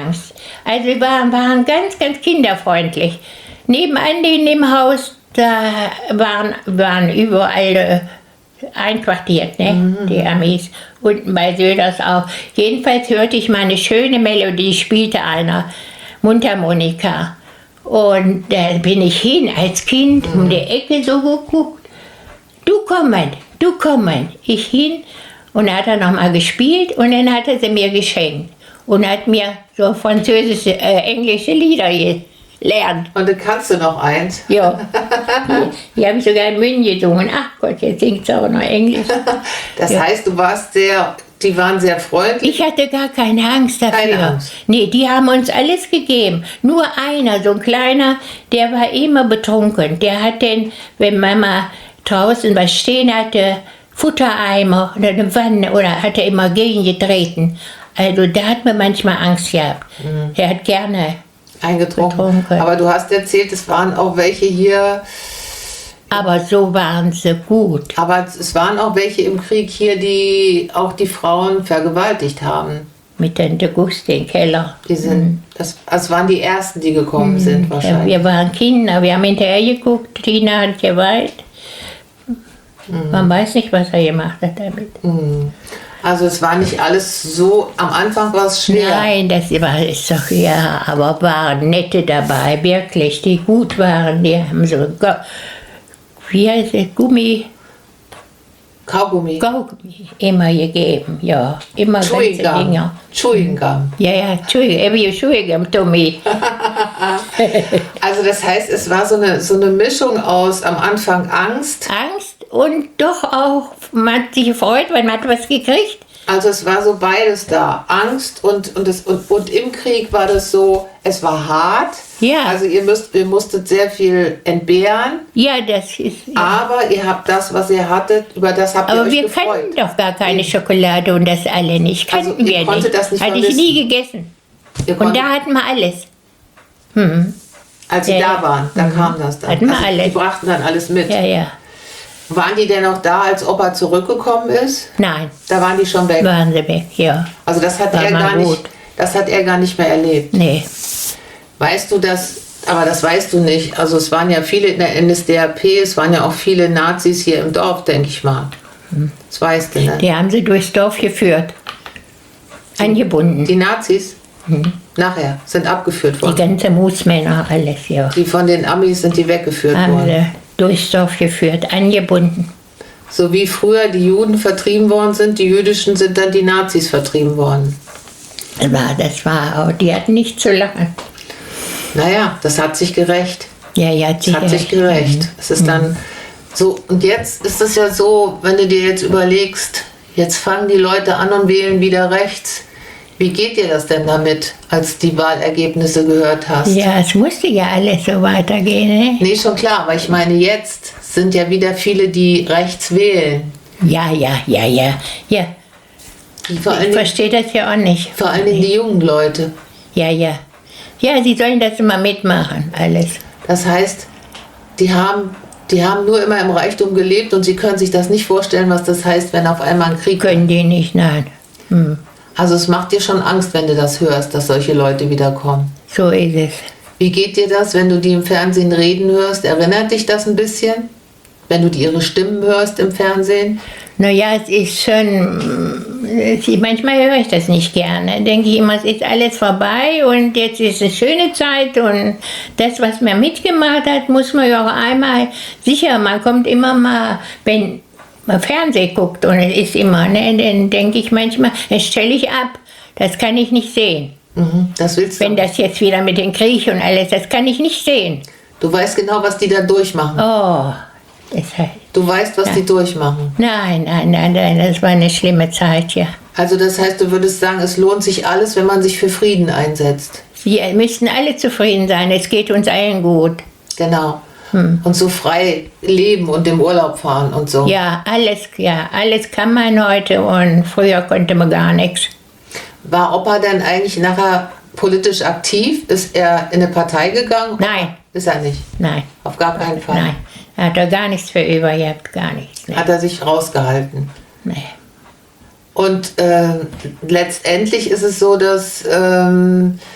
Angst. Also wir waren ganz, ganz kinderfreundlich. Nebenan in dem Haus, da waren überall einquartiert, ne? Die Amis. Unten bei Söders auch. Jedenfalls hörte ich mal eine schöne Melodie, spielte einer, Mundharmonika. Und da bin ich hin als Kind um die Ecke so geguckt. Du kommen. Ich hin und dann hat er nochmal gespielt und dann hat er sie mir geschenkt. Und hat mir so französische, englische Lieder gelernt. Und dann kannst du noch eins? Ja, die habe ich sogar in München gesungen. Ach Gott, jetzt singt sie auch noch Englisch. Das heißt, die waren sehr freundlich? Ich hatte gar keine Angst dafür. Keine Angst? Nee, die haben uns alles gegeben. Nur einer, so ein kleiner, der war immer betrunken. Der hat denn, wenn Mama draußen was stehen hatte, Futtereimer oder eine Wanne, oder hat er immer gegengetreten. Also da hat man manchmal Angst gehabt. Er hat gerne eingetrunken. Aber du hast erzählt, es waren auch welche hier. Aber so waren sie gut. Aber es waren auch welche im Krieg hier, die auch die Frauen vergewaltigt haben. Mit Tante Guste im Keller. Die sind, das waren die ersten, die gekommen sind wahrscheinlich. Wir waren Kinder, wir haben hinterher geguckt, Tina hat geweint. Man weiß nicht, was er gemacht hat damit. Also es war nicht alles so, am Anfang war es schwer. Nein, ist doch, ja, aber waren nette dabei, wirklich, die gut waren. Die haben so, wie heißt es, Kaugummi. Immer gegeben, ja. Immer ganze Dinger. Chewing Gum. Ja, Chewing Gum, Tommy. Also das heißt, es war so eine Mischung aus am Anfang Angst. Angst und doch auch, man hat sich gefreut, weil man hat was gekriegt. Also es war so beides da. Angst und im Krieg war das so, es war hart. Ja. Also ihr musstet sehr viel entbehren. Ja, das ist... Ja. Aber ihr habt das, was ihr hattet, über das habt ihr euch gefreut. Aber wir kannten doch gar keine Schokolade und das alle nicht. Kannten wir nicht. Das nicht hatte ich nie gegessen. Und da hatten wir alles. Als sie da waren, da kam das dann. Hatten wir alles. Die brachten dann alles mit. Ja. Waren die denn auch da, als Opa zurückgekommen ist? Nein. Da waren die schon weg? Waren sie weg, ja. Also das hat er gar nicht mehr erlebt? Nee. Weißt du das, aber das weißt du nicht, also es waren ja viele in der NSDAP, es waren ja auch viele Nazis hier im Dorf, denke ich mal. Das weißt du, ne? Die haben sie durchs Dorf geführt. Angebunden. Die Nazis? Nachher sind abgeführt worden. Die ganzen Moosmänner, alles, ja. Die von den Amis sind die weggeführt worden. Durchs Dorf geführt, angebunden. So wie früher die Juden vertrieben worden sind, die Jüdischen sind dann die Nazis vertrieben worden. Die hatten nicht so lange. Naja, das hat sich gerecht. Ja, das hat sich gerecht. Es ist dann so, und jetzt ist es ja so, wenn du dir jetzt überlegst, jetzt fangen die Leute an und wählen wieder rechts. Wie geht dir das denn damit, als die Wahlergebnisse gehört hast? Ja, es musste ja alles so weitergehen, ne? Nee, schon klar, aber ich meine, jetzt sind ja wieder viele, die rechts wählen. Ja. Ich verstehe das ja auch nicht. Vor allem die jungen Leute. Ja. Ja, sie sollen das immer mitmachen, alles. Das heißt, die haben nur immer im Reichtum gelebt und sie können sich das nicht vorstellen, was das heißt, wenn auf einmal ein Krieg... Können die nicht, nein. Also es macht dir schon Angst, wenn du das hörst, dass solche Leute wiederkommen. So ist es. Wie geht dir das, wenn du die im Fernsehen reden hörst? Erinnert dich das ein bisschen? Wenn du ihre Stimmen hörst im Fernsehen? Naja, es ist schon... Manchmal höre ich das nicht gerne. Denke ich immer, es ist alles vorbei und jetzt ist eine schöne Zeit und das, was man mitgemacht hat, muss man ja auch einmal... Sicher, man kommt immer mal, wenn man Fernsehen guckt und es ist immer, ne, dann denke ich manchmal, das stelle ich ab. Das kann ich nicht sehen. Das willst du? Wenn das jetzt wieder mit dem Krieg und alles, das kann ich nicht sehen. Du weißt genau, was die da durchmachen. Oh, du weißt, was die durchmachen. Nein, das war eine schlimme Zeit, ja. Also das heißt, du würdest sagen, es lohnt sich alles, wenn man sich für Frieden einsetzt. Wir müssten alle zufrieden sein, es geht uns allen gut. Genau. Und so frei leben und im Urlaub fahren und so. Ja, alles kann man heute und früher konnte man gar nichts. War Opa denn eigentlich nachher politisch aktiv? Ist er in eine Partei gegangen? Nein. Ist er nicht? Nein. Auf gar keinen Fall? Nein. Er hat da gar nichts für über gehabt, gar nichts. Nee. Hat er sich rausgehalten? Nee. Und letztendlich ist es so, dass